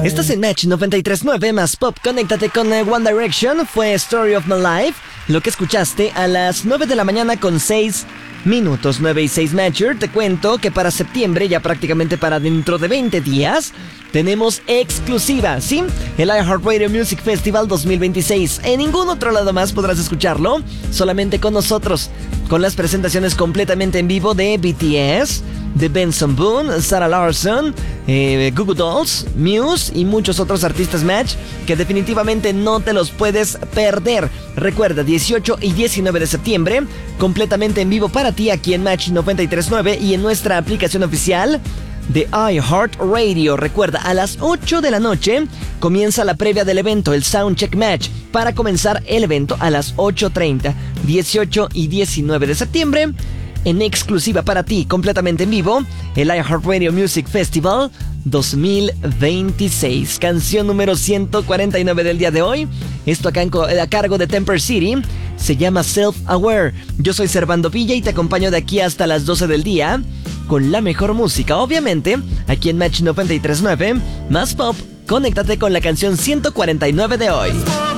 Estás en Match 93.9 más Pop. Conéctate con One Direction. Fue Story of My Life. Lo que escuchaste a las 9 de la mañana con 6 minutos. 9 y 6 Matcher. Te cuento que para septiembre, ya prácticamente para dentro de 20 días, tenemos exclusiva, ¿sí? El iHeartRadio Music Festival 2026. En ningún otro lado más podrás escucharlo, solamente con nosotros. Con las presentaciones completamente en vivo de BTS, de Benson Boone, Sarah Larson, Goo Goo Dolls, Muse y muchos otros artistas Match que definitivamente no te los puedes perder. Recuerda, 18 y 19 de septiembre, completamente en vivo para ti aquí en Match 93.9 y en nuestra aplicación oficial de iHeartRadio. Recuerda, a las 8 de la noche comienza la previa del evento, el Soundcheck Match, para comenzar el evento a las 8:30, 18 y 19 de septiembre. En exclusiva para ti, completamente en vivo, el iHeartRadio Music Festival 2026. Canción número 149 del día de hoy. Esto acá a cargo de Temper City. Se llama Self Aware. Yo soy Servando Villa y te acompaño de aquí hasta las 12 del día con la mejor música, obviamente, aquí en Match 93.9 más Pop. Conéctate con la canción 149 de hoy.